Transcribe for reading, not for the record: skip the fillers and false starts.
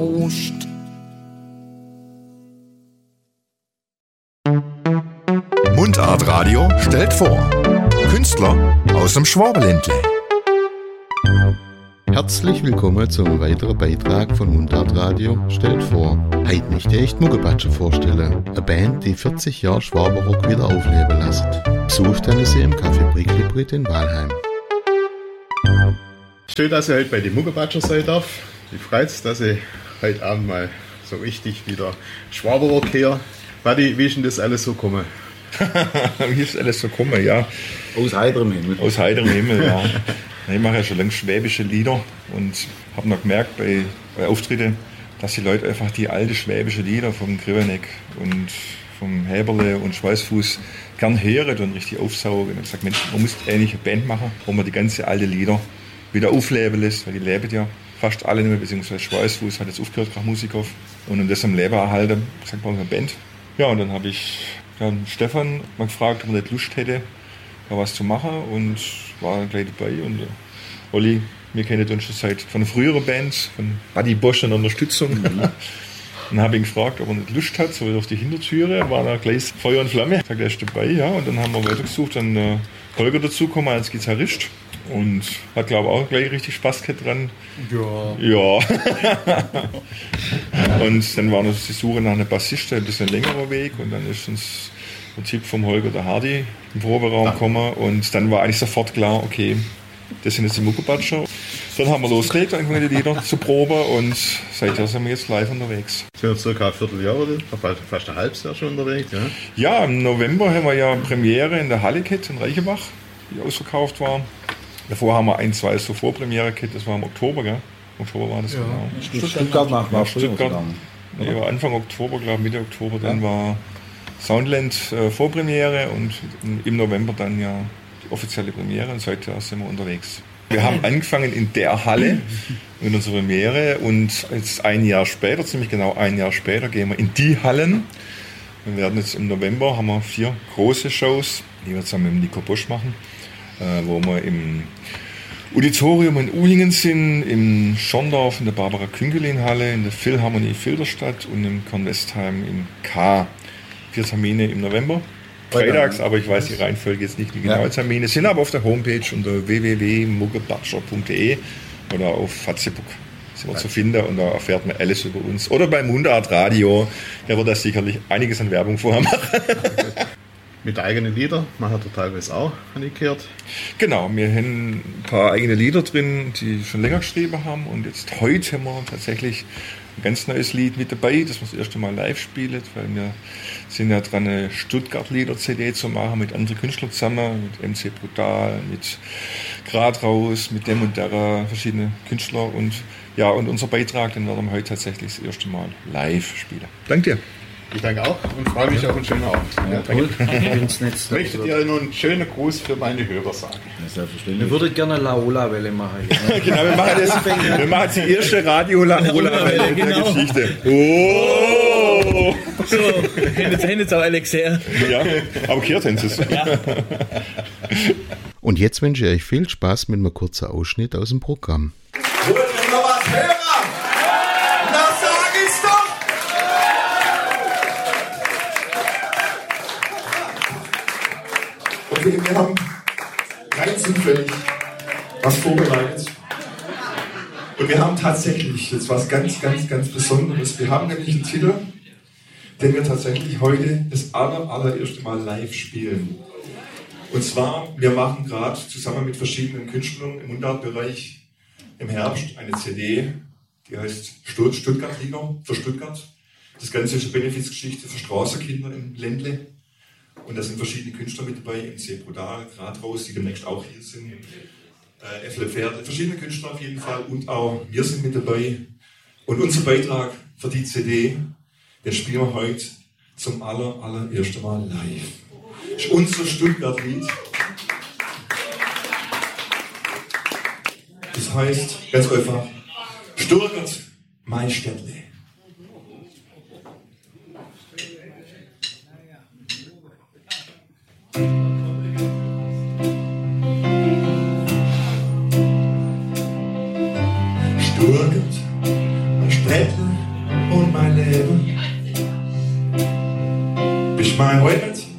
Prost. Mundart Radio stellt vor. Künstler aus dem Schwabenländle. Herzlich willkommen zum weiteren Beitrag von Mundart Radio stellt vor. Heute möchte ich die Muckebatscher vorstellen. Eine Band, die 40 Jahre Schwabenrock wieder aufleben lässt. Besucht haben sie im Café Bricklibrett in Walheim. Schön, dass ihr heute bei den Muckebatscher sein darf. Ich freue mich, dass ich heute Abend mal so richtig wieder Schwabenrock her. Wadi, wie ist denn das alles so gekommen? Wie ist alles so gekommen, ja. Aus heiterem Himmel. Aus heiterem Himmel, ja. Ich mache ja schon lange schwäbische Lieder und habe noch gemerkt bei Auftritten, dass die Leute einfach die alte schwäbische Lieder vom Griveneck und vom Häberle und Schweißfuß gern hören und richtig aufsaugen. Und ich habe gesagt, Mensch, man muss eigentlich eine Band machen, wo man die ganze alte Lieder wieder aufleben lässt, weil die leben ja fast alle nicht mehr, beziehungsweise Schweißfuß hat jetzt aufgehört, Krach Musikhof. Und um das am Leben erhalten, ich gesagt, brauchen wir eine Band. Ja, und dann habe ich Stefan mal gefragt, ob er nicht Lust hätte, da was zu machen, und war gleich dabei. Und Olli, wir kennen uns schon seit von früheren Bands, von Buddy Bosch und Unterstützung. Und habe ihn gefragt, ob er nicht Lust hat, so auf die Hintertüre, war da gleich Feuer und Flamme. Ich sagte, er ist dabei, ja, und dann haben wir weitergesucht, dann Holger dazugekommen als Gitarrist. Und hat, glaube ich, auch gleich richtig Spaß gehabt dran. Ja. Und dann war noch die Suche nach einem Bassisten, ein bisschen längerer Weg. Und dann ist uns der Tipp vom Holger, der Hardy, im Proberaum gekommen. Und dann war eigentlich sofort klar, okay, das sind jetzt die Muckebatscher. Dann haben wir losgelegt, angefangen die Lieder zu proben. Und seither sind wir jetzt live unterwegs. Sind wir circa ein Vierteljahr oder fast ein halbes Jahr schon unterwegs? Ja? Ja, im November haben wir ja Premiere in der Halle gehabt in Reichenbach, die ausverkauft war. Davor haben wir ein, zwei so Vorpremiere gehabt, das war im Oktober, gell? Oktober war das, ja. Genau. Stuttgart war Stuttgart. Nee, war Anfang Oktober, glaube ich, Mitte Oktober, dann war Soundland Vorpremiere und im November dann ja die offizielle Premiere, und seither sind wir unterwegs. Wir haben angefangen in der Halle mit unserer Premiere, und jetzt ein Jahr später, ziemlich genau ein Jahr später, gehen wir in die Hallen. Wir werden jetzt im November, haben wir 4 große Shows, die wir zusammen mit Nico Bosch machen. Wo wir im Auditorium in Uhingen sind, im Schorndorf in der Barbara-Küngelin-Halle, in der Philharmonie Filderstadt und im Kornwestheim im K. 4 Termine im November. Freitags, aber ich weiß die Reihenfolge jetzt nicht, die genauen Termine sind aber auf der Homepage unter www.muggebatscher.de oder auf Facebook sind wir zu finden, und da erfährt man alles über uns. Oder bei Mundart Radio, der wird da sicherlich einiges an Werbung vorher machen. Mit eigenen Liedern, man hat er teilweise auch angekehrt. Genau, wir haben ein paar eigene Lieder drin, die schon länger geschrieben haben, und jetzt heute haben wir tatsächlich ein ganz neues Lied mit dabei, das wir das erste Mal live spielen, weil wir sind ja dran, eine Stuttgart-Lieder-CD zu machen mit anderen Künstlern zusammen, mit MC Brutal, mit Grad raus, mit dem und der, verschiedene Künstler, und ja, und unser Beitrag, den werden wir heute tatsächlich das erste Mal live spielen. Danke dir. Ich danke auch und freue mich auf einen schönen Abend. Ja, toll. Möchtet ihr noch einen schönen Gruß für meine Hörer sagen? Ja, selbstverständlich. Ich würde gerne Laola-Welle machen. Genau, wir machen jetzt die erste Radio-Laola-Welle in der Geschichte. Oh! So, jetzt auch Alex her. Ja, aber kehrt es. Ja. Und jetzt wünsche ich euch viel Spaß mit einem kurzen Ausschnitt aus dem Programm. Wollt ihr noch was hören? Das sag ich's doch! Okay, wir haben rein zufällig was vorbereitet. Und wir haben tatsächlich jetzt was ganz Besonderes. Wir haben nämlich einen Titel, den wir tatsächlich heute das allererste Mal live spielen. Und zwar, wir machen gerade zusammen mit verschiedenen Künstlern im Mundartbereich im Herbst eine CD, die heißt Stuttgart-Lieder für Stuttgart. Das Ganze ist eine Benefizgeschichte für Straßenkinder im Ländle. Und da sind verschiedene Künstler mit dabei, MC Brutal, Grad raus, die demnächst auch hier sind. Äffle Pferde, verschiedene Künstler auf jeden Fall, und auch wir sind mit dabei. Und unser Beitrag für die CD, den spielen wir heute zum allerersten Mal live. Das ist unser Stuttgart-Lied. Das heißt, ganz einfach, Stuttgart, mein Städtle. Stuttgart, mein Städtle, und mein Leben. Bist mein Heimat.